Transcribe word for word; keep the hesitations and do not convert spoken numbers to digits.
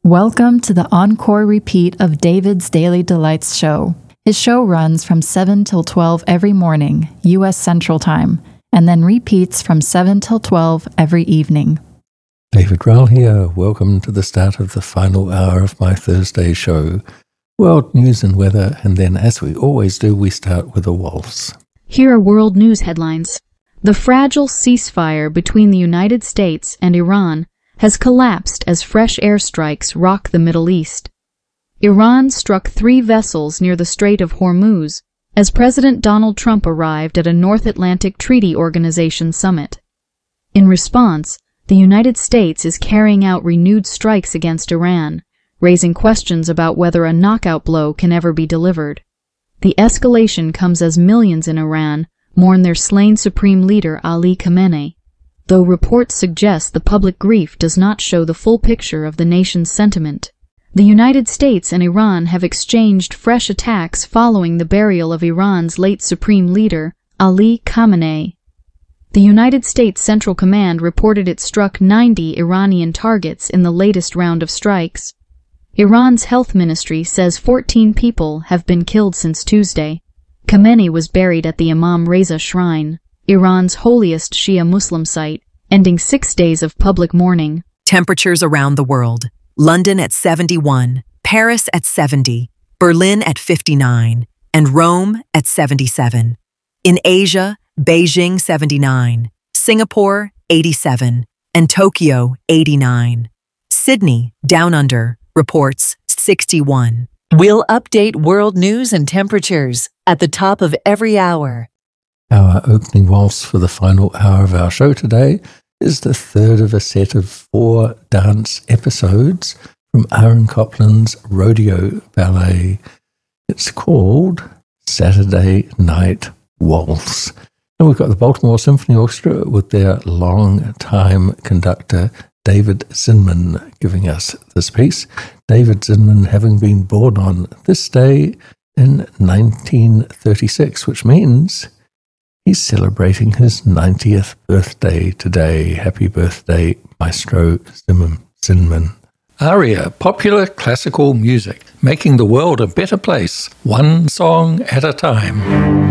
Welcome to the encore repeat of David's Daily Delights show. His show runs from seven till twelve every morning, U S Central Time, and then repeats from seven till twelve every evening. David Rowell here. Welcome to the start of the final hour of my Thursday show. World news and weather, and then, as we always do, we start with a waltz. Here are world news headlines. The fragile ceasefire between the United States and Iran has collapsed as fresh airstrikes rock the Middle East. Iran struck three vessels near the Strait of Hormuz as President Donald Trump arrived at a North Atlantic Treaty Organization summit. In response, the United States is carrying out renewed strikes against Iran, raising questions about whether a knockout blow can ever be delivered. The escalation comes as millions in Iran mourn their slain supreme leader Ali Khamenei, though reports suggest the public grief does not show the full picture of the nation's sentiment. The United States and Iran have exchanged fresh attacks following the burial of Iran's late supreme leader, Ali Khamenei. The United States Central Command reported it struck ninety Iranian targets in the latest round of strikes. Iran's health ministry says fourteen people have been killed since Tuesday. Khamenei was buried at the Imam Reza Shrine, Iran's holiest Shia Muslim site, ending six days of public mourning. Temperatures around the world. London at seventy-one, Paris at seventy, Berlin at fifty-nine, and Rome at seventy-seven. In Asia, Beijing seventy-nine, Singapore eighty-seven, and Tokyo eighty-nine. Sydney, down under, reports sixty-one. We'll update world news and temperatures at the top of every hour. Our opening waltz for the final hour of our show today is the third of a set of four dance episodes from Aaron Copland's rodeo ballet. It's called Saturday Night Waltz. And we've got the Baltimore Symphony Orchestra with their long-time conductor, David Zinman, giving us this piece. David Zinman having been born on this day in nineteen thirty-six, which means he's celebrating his ninetieth birthday today. Happy birthday, Maestro Zinman. Aria, popular classical music, making the world a better place, one song at a time.